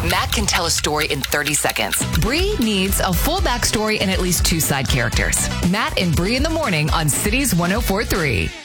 Matt can tell a story in 30 seconds. Bree needs a full backstory and at least 2 side characters. Matt and Bree in the morning on Cities 104.3.